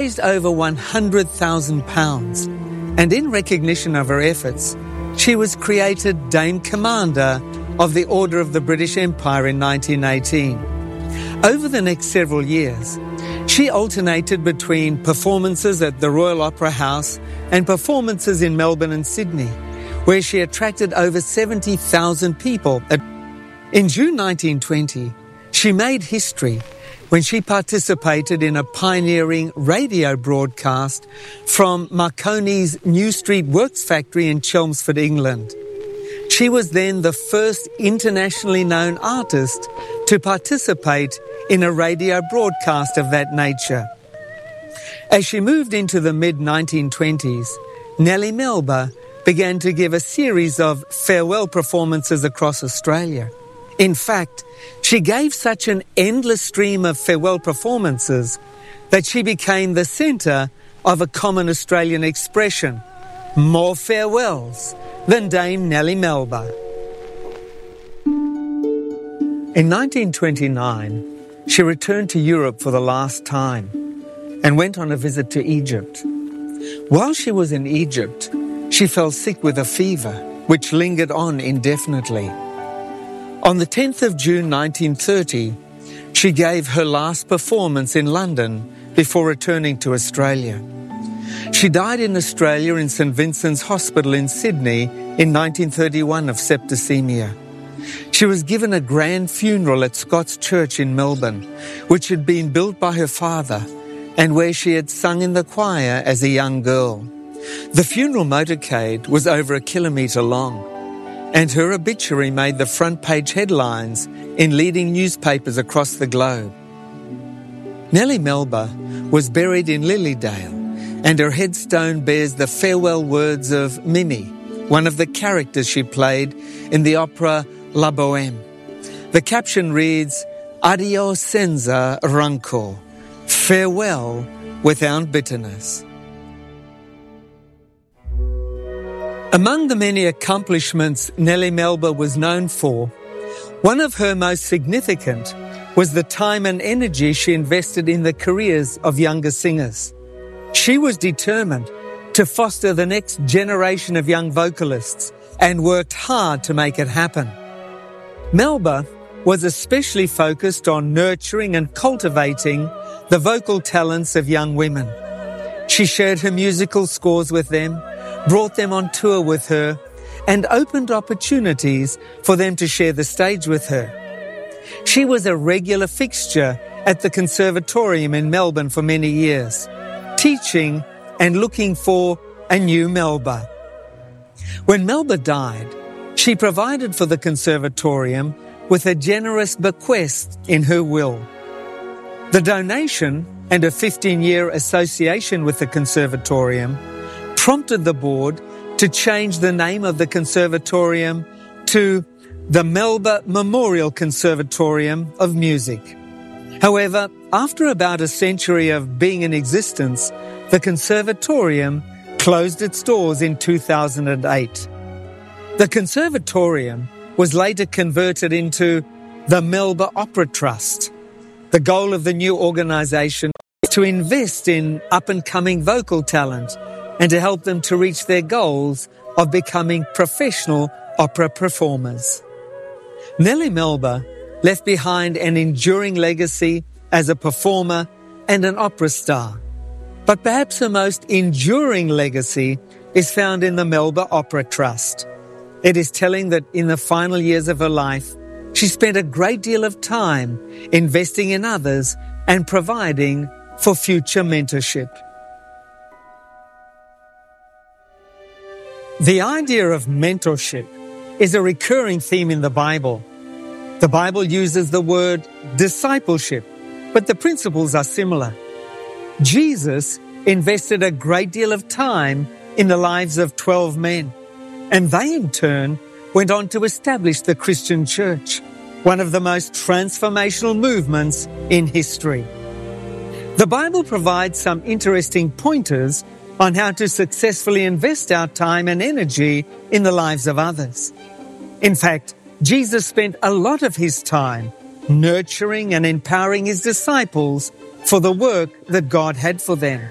raised over £100,000, and in recognition of her efforts, she was created Dame Commander of the Order of the British Empire in 1918. Over the next several years, she alternated between performances at the Royal Opera House and performances in Melbourne and Sydney, where she attracted over 70,000 people. In June 1920, she made history when she participated in a pioneering radio broadcast from Marconi's New Street Works factory in Chelmsford, England. She was then the first internationally known artist to participate in a radio broadcast of that nature. As she moved into the mid-1920s, Nellie Melba began to give a series of farewell performances across Australia. In fact, she gave such an endless stream of farewell performances that she became the centre of a common Australian expression, more farewells than Dame Nellie Melba. In 1929, she returned to Europe for the last time and went on a visit to Egypt. While she was in Egypt, she fell sick with a fever, which lingered on indefinitely. On the 10th of June 1930, she gave her last performance in London before returning to Australia. She died in Australia in St Vincent's Hospital in Sydney in 1931 of septicemia. She was given a grand funeral at Scott's Church in Melbourne, which had been built by her father and where she had sung in the choir as a young girl. The funeral motorcade was over 1 kilometre long, and her obituary made the front page headlines in leading newspapers across the globe. Nellie Melba was buried in Lilydale, and her headstone bears the farewell words of Mimi, one of the characters she played in the opera La Bohème. The caption reads, "Adios senza rancor," farewell without bitterness. Among the many accomplishments Nellie Melba was known for, one of her most significant was the time and energy she invested in the careers of younger singers. She was determined to foster the next generation of young vocalists and worked hard to make it happen. Melba was especially focused on nurturing and cultivating the vocal talents of young women. She shared her musical scores with them, brought them on tour with her, and opened opportunities for them to share the stage with her. She was a regular fixture at the Conservatorium in Melbourne for many years, teaching and looking for a new Melba. When Melba died, she provided for the Conservatorium with a generous bequest in her will. The donation and a 15-year association with the Conservatorium prompted the board to change the name of the Conservatorium to the Melba Memorial Conservatorium of Music. However, after about a century of being in existence, the Conservatorium closed its doors in 2008. The Conservatorium was later converted into the Melba Opera Trust. The goal of the new organisation is to invest in up-and-coming vocal talent and to help them to reach their goals of becoming professional opera performers. Nellie Melba left behind an enduring legacy as a performer and an opera star. But perhaps her most enduring legacy is found in the Melba Opera Trust. It is telling that in the final years of her life, she spent a great deal of time investing in others and providing for future mentorship. The idea of mentorship is a recurring theme in the Bible. The Bible uses the word discipleship, but the principles are similar. Jesus invested a great deal of time in the lives of 12 men, and they in turn went on to establish the Christian church, one of the most transformational movements in history. The Bible provides some interesting pointers on how to successfully invest our time and energy in the lives of others. In fact, Jesus spent a lot of his time nurturing and empowering his disciples for the work that God had for them.